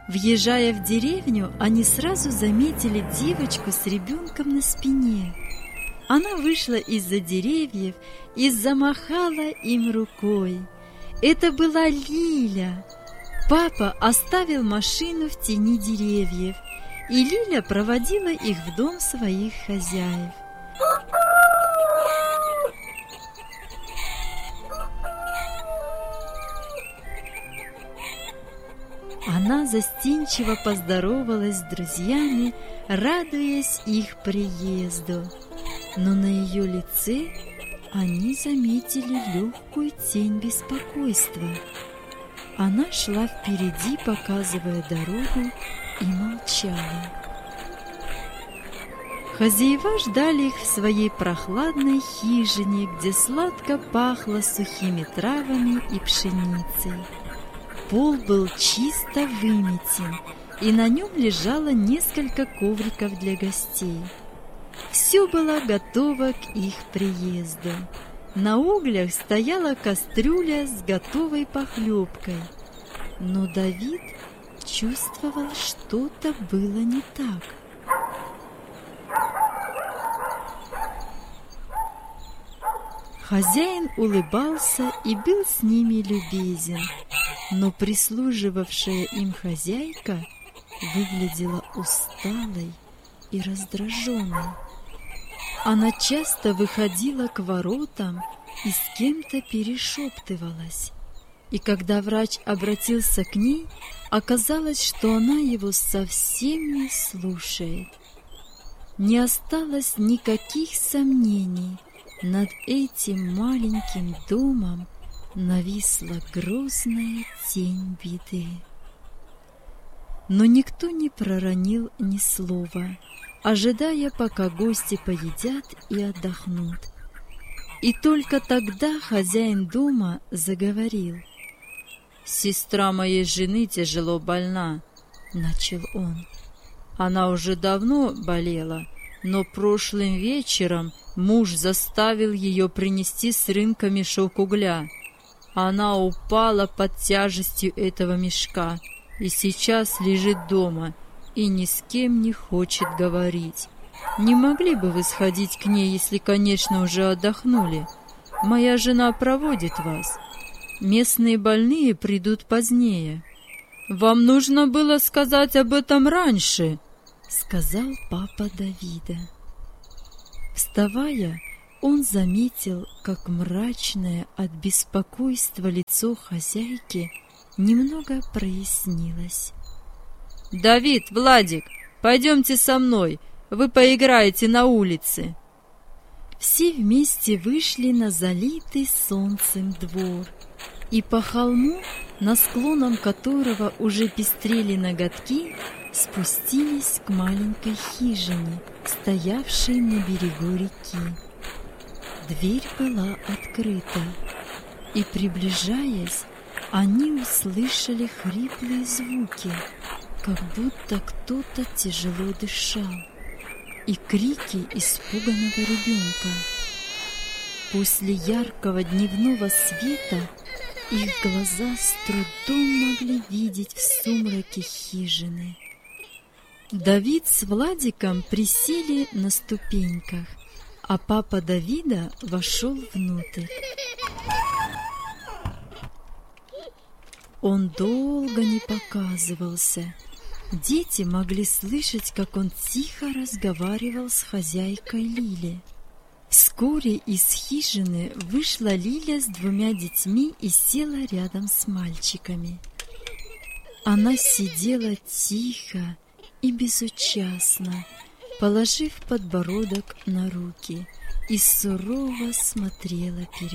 Въезжая в деревню, они сразу заметили девочку с ребенком на спине. Она вышла из-за деревьев и замахала им рукой. Это была Лиля. Папа оставил машину в тени деревьев, и Лиля проводила их в дом своих хозяев. Она застенчиво поздоровалась с друзьями, радуясь их приезду. Но на ее лице они заметили легкую тень беспокойства. Она шла впереди, показывая дорогу, и молчала. Хозяева ждали их в своей прохладной хижине, где сладко пахло сухими травами и пшеницей. Пол был чисто выметен, и на нем лежало несколько ковриков для гостей. Все было готово к их приезду. На углях стояла кастрюля с готовой похлебкой. Но Давид чувствовал, что-то было не так. Хозяин улыбался и был с ними любезен, но прислуживавшая им хозяйка выглядела усталой и раздраженной. Она часто выходила к воротам и с кем-то перешептывалась. И когда врач обратился к ней, оказалось, что она его совсем не слушает. Не осталось никаких сомнений. Над этим маленьким домом нависла грозная тень беды. Но никто не проронил ни слова, ожидая, пока гости поедят и отдохнут. И только тогда хозяин дома заговорил. «Сестра моей жены тяжело больна», — начал он. «Она уже давно болела, но прошлым вечером муж заставил ее принести с рынка мешок угля. Она упала под тяжестью этого мешка и сейчас лежит дома и ни с кем не хочет говорить. Не могли бы вы сходить к ней, если, конечно, уже отдохнули? Моя жена проводит вас. Местные больные придут позднее». «Вам нужно было сказать об этом раньше», — сказал папа Давида. Вставая, он заметил, как мрачное от беспокойства лицо хозяйки немного прояснилось. «Давид, Владик, пойдемте со мной, вы поиграете на улице». Все вместе вышли на залитый солнцем двор, и по холму, на склонам которого уже пестрели ноготки, спустились к маленькой хижине, стоявшей на берегу реки. Дверь была открыта, и, приближаясь, они услышали хриплые звуки, как будто кто-то тяжело дышал, и крики испуганного ребенка. После яркого дневного света их глаза с трудом могли видеть в сумраке хижины. Давид с Владиком присели на ступеньках, а папа Давида вошел внутрь. Он долго не показывался. Дети могли слышать, как он тихо разговаривал с хозяйкой Лили. Вскоре из хижины вышла Лиля с 2 детьми и села рядом с мальчиками. Она сидела тихо и безучастно, положив подбородок на руки, и сурово смотрела перед